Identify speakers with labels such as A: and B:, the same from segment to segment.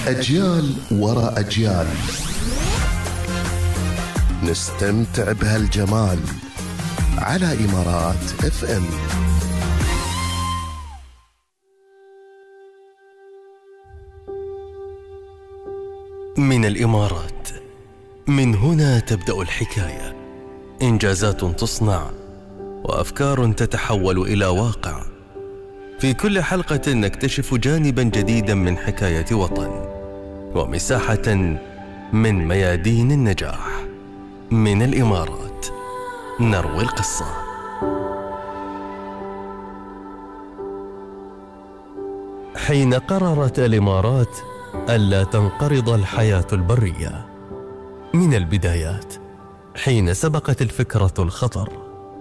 A: أجيال وراء أجيال نستمتع بهالجمال على إمارات FM.
B: من الإمارات، من هنا تبدأ الحكاية. إنجازات تصنع وأفكار تتحول إلى واقع. في كل حلقة نكتشف جانبا جديدا من حكاية وطن ومساحة من ميادين النجاح. من الإمارات نروي القصة. حين قررت الإمارات ألا تنقرض الحياة البرية من البدايات، حين سبقت الفكرة الخطر،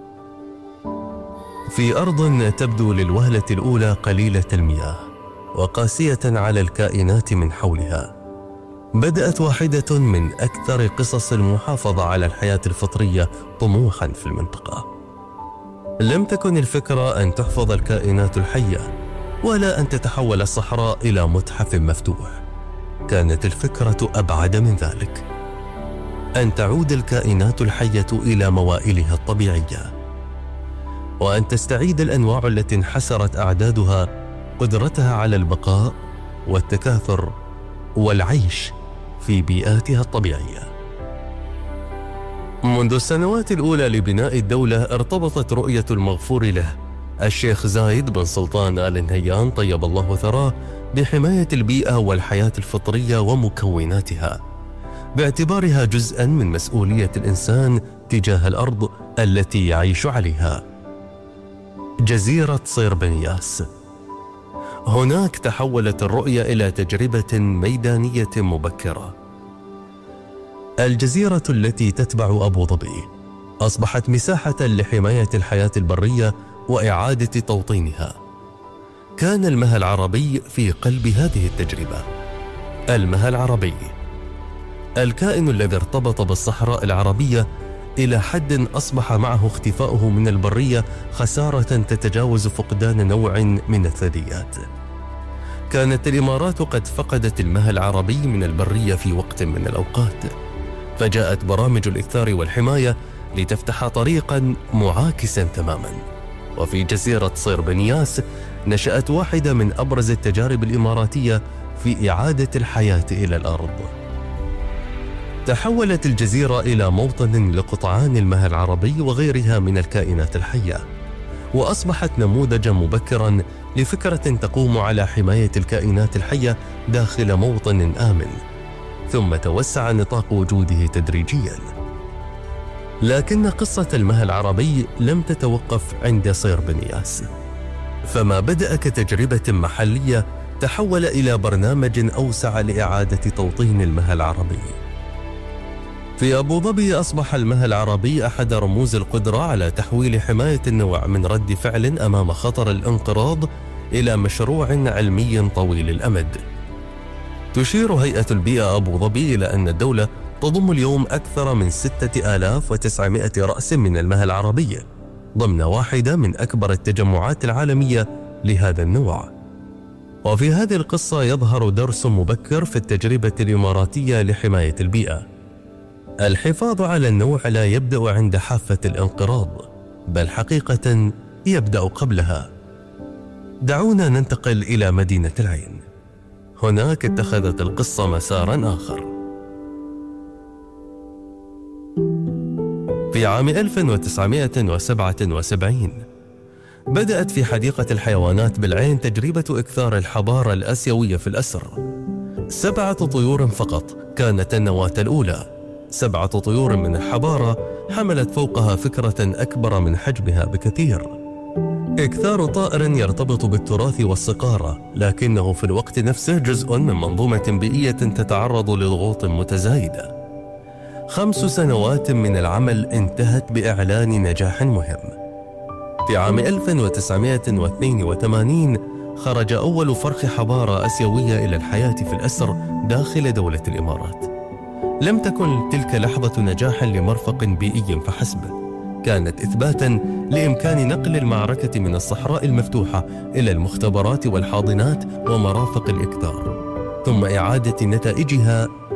B: في أرض تبدو للوهلة الأولى قليلة المياه وقاسية على الكائنات من حولها، بدأت واحدة من أكثر قصص المحافظة على الحياة الفطرية طموحا في المنطقة. لم تكن الفكرة أن تحفظ الكائنات الحية ولا أن تتحول الصحراء إلى متحف مفتوح. كانت الفكرة أبعد من ذلك، أن تعود الكائنات الحية إلى موائلها الطبيعية، وأن تستعيد الأنواع التي انحسرت أعدادها قدرتها على البقاء والتكاثر والعيش في بيئاتها الطبيعية. منذ السنوات الأولى لبناء الدولة ارتبطت رؤية المغفور له الشيخ زايد بن سلطان آل نهيان طيب الله ثراه بحماية البيئة والحياة الفطرية ومكوناتها، باعتبارها جزءا من مسؤولية الإنسان تجاه الأرض التي يعيش عليها. جزيرة صير بنياس، هناك تحولت الرؤية إلى تجربة ميدانية مبكرة. الجزيرة التي تتبع أبو ظبي أصبحت مساحة لحماية الحياة البرية وإعادة توطينها. كان المها العربي في قلب هذه التجربة. المها العربي، الكائن الذي ارتبط بالصحراء العربية إلى حد أصبح معه اختفاؤه من البرية خسارة تتجاوز فقدان نوع من الثدييات. كانت الإمارات قد فقدت المها العربي من البرية في وقت من الأوقات، فجاءت برامج الإكثار والحماية لتفتح طريقا معاكسا تماما. وفي جزيرة صير بنياس نشأت واحدة من أبرز التجارب الإماراتية في إعادة الحياة إلى الأرض. تحولت الجزيرة إلى موطن لقطعان المها العربي وغيرها من الكائنات الحية، وأصبحت نموذجا مبكرا لفكرة تقوم على حماية الكائنات الحية داخل موطن آمن، ثم توسع نطاق وجوده تدريجيا. لكن قصة المها العربي لم تتوقف عند صير بنياس، فما بدأ كتجربة محلية تحول إلى برنامج أوسع لإعادة توطين المها العربي. في أبو ظبي أصبح المها العربي أحد رموز القدرة على تحويل حماية النوع من رد فعل أمام خطر الانقراض إلى مشروع علمي طويل الأمد. تشير هيئة البيئة أبو ظبي إلى أن الدولة تضم اليوم أكثر من 6900 رأس من المها العربية ضمن واحدة من أكبر التجمعات العالمية لهذا النوع. وفي هذه القصة يظهر درس مبكر في التجربة الإماراتية لحماية البيئة. الحفاظ على النوع لا يبدأ عند حافة الانقراض، بل حقيقة يبدأ قبلها. دعونا ننتقل إلى مدينة العين. هناك اتخذت القصة مسارا آخر. في عام 1977 بدأت في حديقة الحيوانات بالعين تجربة إكثار الحضارة الآسيوية في الأسر. 7 طيور فقط كانت النواة الأولى. 7 طيور من الحضارة حملت فوقها فكرة أكبر من حجمها بكثير. إكثار طائر يرتبط بالتراث والصقارة، لكنه في الوقت نفسه جزء من منظومة بيئية تتعرض لضغوط متزايدة. 5 سنوات من العمل انتهت بإعلان نجاح مهم. في عام 1982 خرج أول فرخ حضارة آسيوية إلى الحياة في الأسر داخل دولة الإمارات. لم تكن تلك لحظة نجاح لمرفق بيئي فحسب، كانت إثباتا لإمكان نقل المعركة من الصحراء المفتوحة إلى المختبرات والحاضنات ومرافق الإكثار. ثم إعادة نتائجها